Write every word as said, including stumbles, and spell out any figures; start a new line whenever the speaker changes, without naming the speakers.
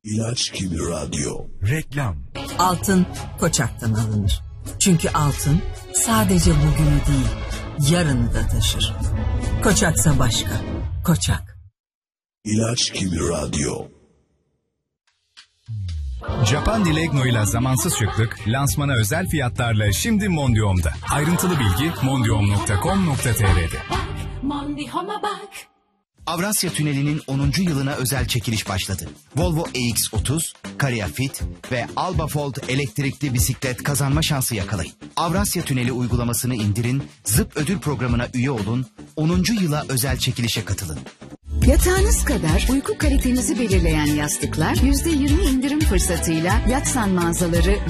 İlaç gibi radyo.
Reklam.
Altın Koçak'tan alınır. Çünkü altın sadece bugünü değil, yarını da taşır. Koçaksa başka. Koçak.
İlaç gibi radyo.
Japan Dilegno ile zamansız şıklık lansmana özel fiyatlarla şimdi Mondium'da. Ayrıntılı bilgi mondium nokta com nokta tr'de.
Mondium'a bak.
Avrasya Tüneli'nin onuncu yılına özel çekiliş başladı. Volvo E X otuz, Caria Fit ve Alba Fold elektrikli bisiklet kazanma şansı yakalayın. Avrasya Tüneli uygulamasını indirin, Zıp ödül programına üye olun, onuncu yıla özel çekilişe katılın.
Yatağınız kadar uyku kalitenizi belirleyen yastıklar yüzde yirmi indirim fırsatıyla Yatsan mağazaları